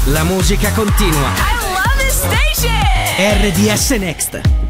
La musica continua. I love this station! RDS Next.